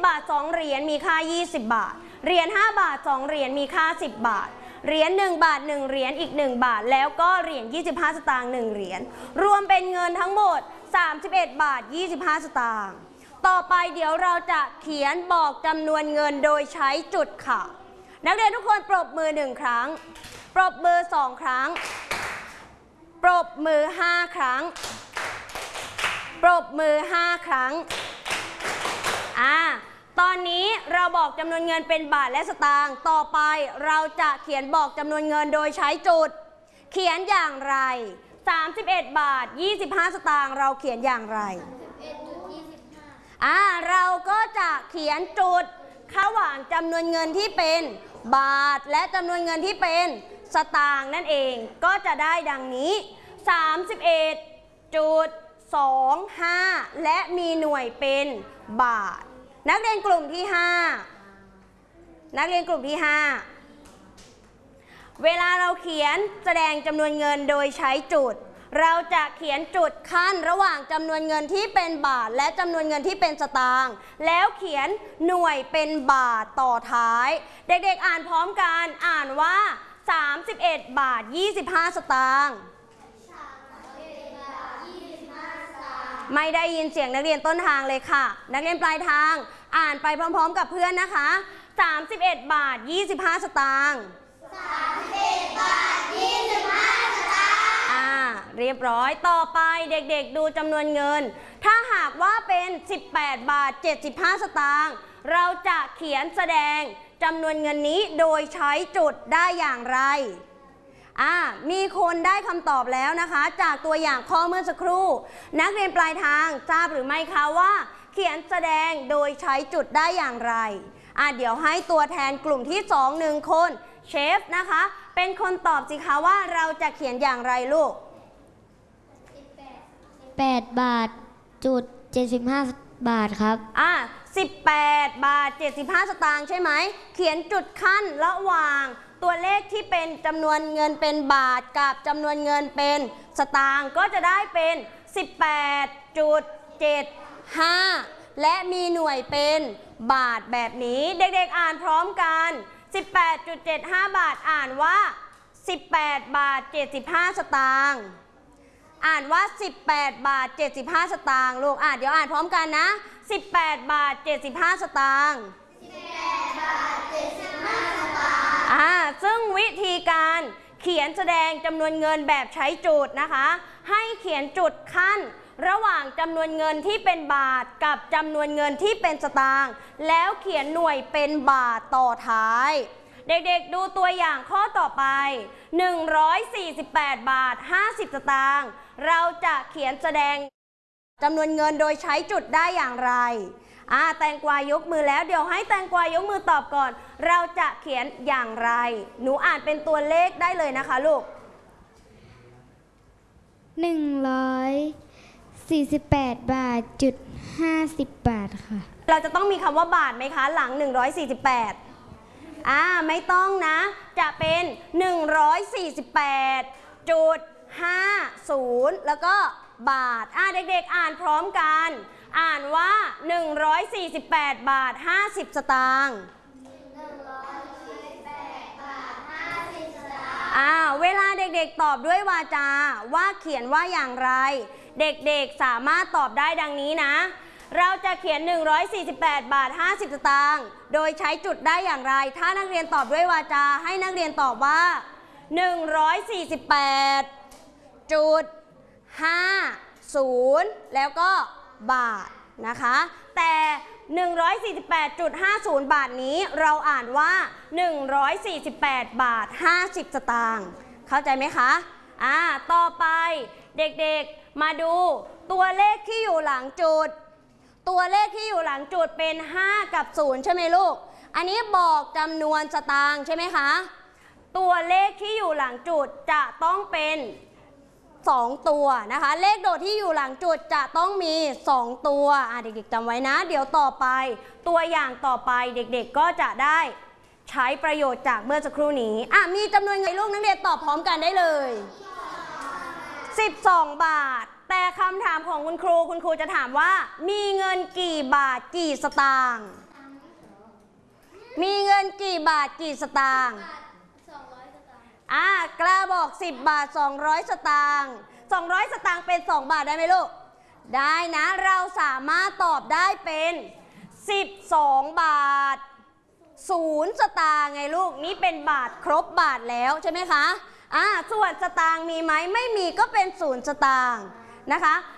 าท2เหรียญมีค่า20 บาทเหรียญ5 บาท2เหรียญมีค่า10 บาทเหรียญ1 บาท1เหรียญอีก1 บาทแล้วก็เหรียญ25 สตางค์1เหรียญรวมเป็นเงินทั้งหมด31 บาท25 สตางค์ต่อไปเดี๋ยวเราจะเขียนบอกจำนวนเงินโดยใช้จุดค่ะนักเรียนทุกคนปรบมือ1 ครั้งปรบมือ2 ครั้งปรบมือ5 ครั้งปรบมือ5 ครั้งตอนนี้เราบอกจำนวนเงินเป็นบาทและสตางค์ต่อไปเราจะเขียนบอกจำนวนเงินโดยใช้จุดเขียนอย่างไร31 บาท25 สตางค์เราเขียนอย่างไรเราก็จะเขียนจุดระหว่างจำนวนเงินที่เป็นบาทและจำนวนเงินที่เป็นสตางค์นั่นเองก็จะได้ดังนี้31.25 และมีหน่วยเป็นบาทนักเรียนกลุ่มที่5เวลาเราเขียนแสดงจำนวนเงินโดยใช้จุดเราจะเขียนจุดขั้นระหว่างจำนวนเงินที่เป็นบาทและจำนวนเงินที่เป็นสตางค์แล้วเขียนหน่วยเป็นบาทต่อท้ายเด็กๆอ่านพร้อมกันอ่านว่า31 บาท25 สตางค์ไม่ได้ยินเสียงนักเรียนต้นทางเลยค่ะนักเรียนปลายทางอ่านไปพร้อมๆกับเพื่อนนะคะ31 บาท25 สตางค์31 บาท25 สตางค์เรียบร้อยต่อไปเด็กๆดูจำนวนเงินถ้าหากว่าเป็น18 บาท75 สตางค์เราจะเขียนแสดงจำนวนเงินนี้โดยใช้จุดได้อย่างไรมีคนได้คำตอบแล้วนะคะจากตัวอย่างข้อเมื่อสักครู่นักเรียนปลายทางทราบหรือไม่คะว่าเขียนแสดงโดยใช้จุดได้อย่างไรเดี๋ยวให้ตัวแทนกลุ่มที่2 1 คนเชฟนะคะเป็นคนตอบสิคะว่าเราจะเขียนอย่างไรลูก 8 บาทจุด75 บาทครับ 18 บาท75 สตางค์ใช่ไหมเขียนจุดขั้นระหว่างตัวเลขที่เป็นจำนวนเงินเป็นบาทกับจำนวนเงินเป็นสตางค์ก็จะได้เป็น 18.75 และมีหน่วยเป็นบาทแบบนี้เด็กๆอ่านพร้อมกัน 18.75 บาทอ่านว่า18 บาท75 สตางค์อ่านว่า18 บาท75 สตางค์ลูกเดี๋ยวอ่านพร้อมกันนะ18 บาท75 สตางค์18 บาท75 สตางค์ซึ่งวิธีการเขียนแสดงจำนวนเงินแบบใช้จุดนะคะให้เขียนจุดขั้นระหว่างจำนวนเงินที่เป็นบาทกับจำนวนเงินที่เป็นสตางค์แล้วเขียนหน่วยเป็นบาทต่อท้ายเด็กๆดูตัวอย่างข้อต่อไป148 บาท50 สตางค์เราจะเขียนแสดงจำนวนเงินโดยใช้จุดได้อย่างไรแตงกวายกมือแล้วเดี๋ยวให้แตงกวายกมือตอบก่อนเราจะเขียนอย่างไรหนูอ่านเป็นตัวเลขได้เลยนะคะลูก 148 บาทจุด50 บาทค่ะเราจะต้องมีคำว่าบาทไหมคะหลัง148ไม่ต้องนะจะเป็น148.50แล้วก็บาทเด็กๆอ่านพร้อมกันอ่านว่า148 บาท50 สตางค์เวลาเด็กๆตอบด้วยวาจาว่าเขียนว่าอย่างไรเด็กๆสามารถตอบได้ดังนี้นะเราจะเขียน148 บาท50 สตางค์โดยใช้จุดได้อย่างไรถ้านักเรียนตอบด้วยวาจาให้นักเรียนตอบว่า148.50แล้วก็บาทนะคะแต่148.50 บาทนี้เราอ่านว่า148 บาท50 สตางค์เข้าใจไหมคะต่อไปเด็กๆมาดูตัวเลขที่อยู่หลังจุดตัวเลขที่อยู่หลังจุดเป็น5กับ0ใช่ไหมลูกอันนี้บอกจำนวนสตางค์ใช่ไหมคะตัวเลขที่อยู่หลังจุดจะต้องเป็น2 ตัวนะคะเลขโดดที่อยู่หลังจุดจะต้องมี2 ตัวเด็กๆจำไว้นะเดี๋ยวต่อไปตัวอย่างต่อไปเด็กๆก็จะได้ใช้ประโยชน์จากเมื่อสักครู่นี้มีจำนวนเงินลูกนักเรียนตอบพร้อมกันได้เลย12 บาทแต่คำถามของคุณครูจะถามว่ามีเงินกี่บาทกี่สตางค์มีเงินกี่บาทกี่สตางค์กล้าบอก10 บาท200 สตางค์200 สตางค์เป็น2 บาทได้ไหมลูกได้นะเราสามารถตอบได้เป็น12 บาท0 สตางค์ไงลูกนี่เป็นบาทครบบาทแล้วใช่ไหมคะส่วนสตางค์มีไหมไม่มีก็เป็น0 สตางค์นะคะ